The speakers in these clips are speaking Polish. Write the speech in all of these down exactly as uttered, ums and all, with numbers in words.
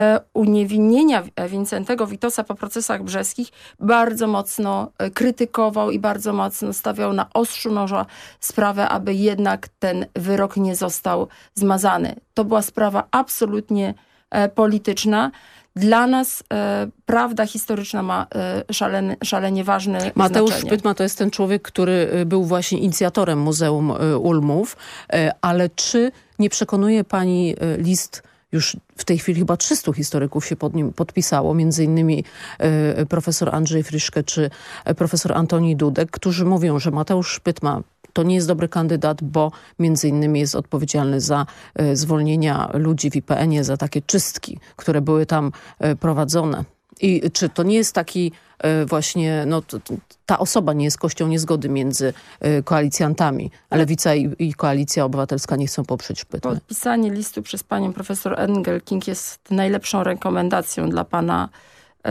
uniewinnienia Wincentego Witosa po procesach brzeskich bardzo mocno krytykował i bardzo mocno stawiał na ostrzu noża sprawę, aby jednak ten wyrok nie został zmazany. To była sprawa absolutnie polityczna. Dla nas e, prawda historyczna ma e, szalenie, szalenie ważne Mateusz znaczenie. Szpytma to jest ten człowiek, który był właśnie inicjatorem Muzeum Ulmów, e, ale czy nie przekonuje pani list, już w tej chwili chyba trzystu historyków się pod nim podpisało, między innymi e, profesor Andrzej Friszke czy profesor Antoni Dudek, którzy mówią, że Mateusz Szpytma to nie jest dobry kandydat, bo między innymi jest odpowiedzialny za e, zwolnienia ludzi w I P N ie, za takie czystki, które były tam e, prowadzone. I czy to nie jest taki e, właśnie, no t, t, ta osoba nie jest kością niezgody między e, koalicjantami. Lewica i, i Koalicja Obywatelska nie chcą poprzeć Szpytmy. Podpisanie listu przez panią profesor Engelking jest najlepszą rekomendacją dla pana e,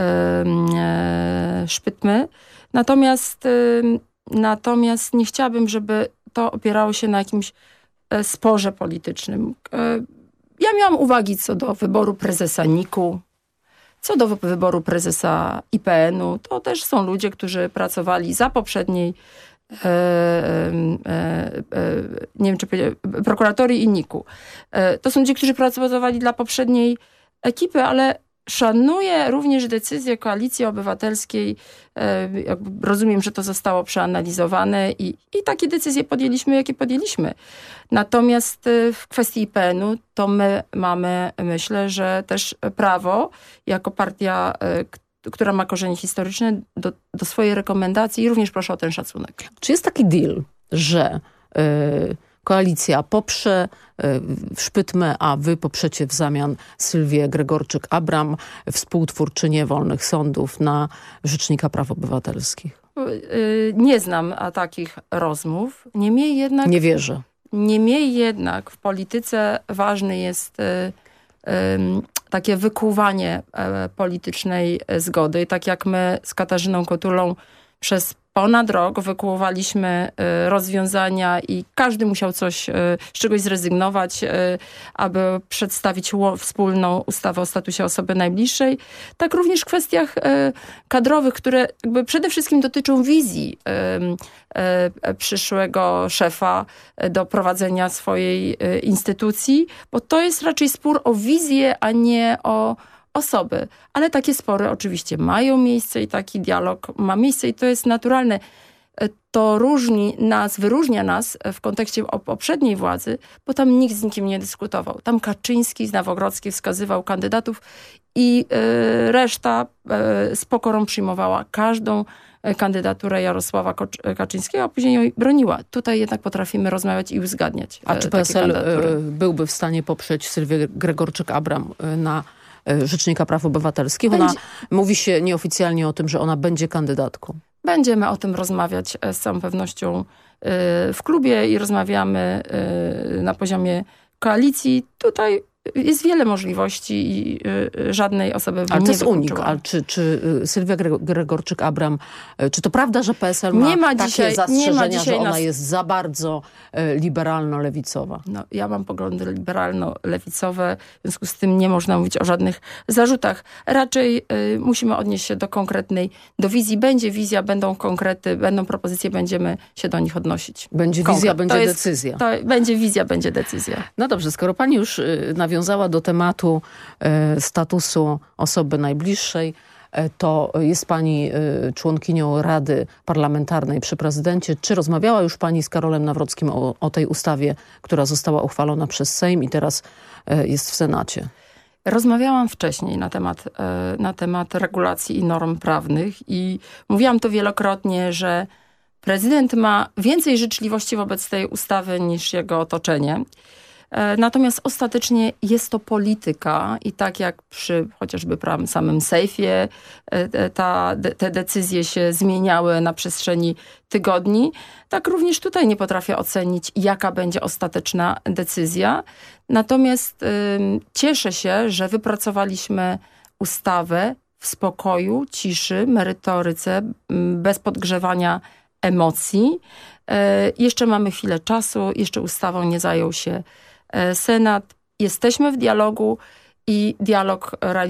e, Szpytmy. Natomiast e, Natomiast nie chciałabym, żeby to opierało się na jakimś sporze politycznym. Ja miałam uwagi co do wyboru prezesa N I K u, co do wyboru prezesa I P N u. To też są ludzie, którzy pracowali za poprzedniej e, e, e, nie wiem, czy prokuratorii i N I K u. E, to są ludzie, którzy pracowali dla poprzedniej ekipy, ale szanuję również decyzję Koalicji Obywatelskiej. Rozumiem, że to zostało przeanalizowane i, i takie decyzje podjęliśmy, jakie podjęliśmy. Natomiast w kwestii I P N u to my mamy, myślę, że też prawo jako partia, która ma korzenie historyczne, do, do swojej rekomendacji i również proszę o ten szacunek. Czy jest taki deal, że yy, koalicja poprze Szpytmę, a wy poprzecie w zamian Sylwię Gregorczyk-Abram, współtwórczynię Wolnych Sądów, na Rzecznika Praw Obywatelskich? Nie znam takich rozmów. Niemniej jednak... Nie wierzę. Niemniej jednak w polityce ważne jest takie wykuwanie politycznej zgody. Tak jak my z Katarzyną Kotulą przez ponad rok wykuwaliśmy rozwiązania i każdy musiał coś, z czegoś zrezygnować, aby przedstawić wspólną ustawę o statusie osoby najbliższej. Tak również w kwestiach kadrowych, które jakby przede wszystkim dotyczą wizji przyszłego szefa do prowadzenia swojej instytucji, bo to jest raczej spór o wizję, a nie o osoby. Ale takie spory oczywiście mają miejsce i taki dialog ma miejsce i to jest naturalne. To różni nas, wyróżnia nas w kontekście poprzedniej władzy, bo tam nikt z nikim nie dyskutował. Tam Kaczyński z Nowogrodzkiej wskazywał kandydatów i y, reszta y, z pokorą przyjmowała każdą kandydaturę Jarosława Kaczyńskiego, a później ją broniła. Tutaj jednak potrafimy rozmawiać i uzgadniać. A czy P S L byłby w stanie poprzeć Sylwię Gregorczyk-Abram na Rzecznika Praw Obywatelskich? Ona, będzie... mówi się nieoficjalnie o tym, że ona będzie kandydatką. Będziemy o tym rozmawiać z całą pewnością w klubie i rozmawiamy na poziomie koalicji. Tutaj jest wiele możliwości i żadnej osoby ale nie to jest wykluczyła. unik. Ale czy, czy Sylwia Gregorczyk-Abram, czy to prawda, że P S L ma, nie ma takie dzisiaj, zastrzeżenia, nie ma dzisiaj że ona nas... jest za bardzo liberalno-lewicowa? No, ja mam poglądy liberalno-lewicowe, w związku z tym nie można mówić o żadnych zarzutach. Raczej y, musimy odnieść się do konkretnej, do wizji. Będzie wizja, będą konkrety, będą propozycje, będziemy się do nich odnosić. Będzie Konkret. wizja, będzie to jest, decyzja. To będzie wizja, będzie decyzja. No dobrze, skoro pani już y, nawiązała do tematu y, statusu osoby najbliższej, y, to jest pani y, członkinią Rady Parlamentarnej przy prezydencie. Czy rozmawiała już pani z Karolem Nawrockim o, o tej ustawie, która została uchwalona przez Sejm i teraz y, jest w Senacie? Rozmawiałam wcześniej na temat, na temat regulacji i norm prawnych i mówiłam to wielokrotnie, że prezydent ma więcej życzliwości wobec tej ustawy niż jego otoczenie. Natomiast ostatecznie jest to polityka i tak jak przy chociażby samym sejfie ta, te decyzje się zmieniały na przestrzeni tygodni, tak również tutaj nie potrafię ocenić, jaka będzie ostateczna decyzja. Natomiast y, cieszę się, że wypracowaliśmy ustawę w spokoju, ciszy, merytoryce, bez podgrzewania emocji. Y, jeszcze mamy chwilę czasu, jeszcze ustawą nie zajął się Senat. Jesteśmy w dialogu i dialog realizacyjny.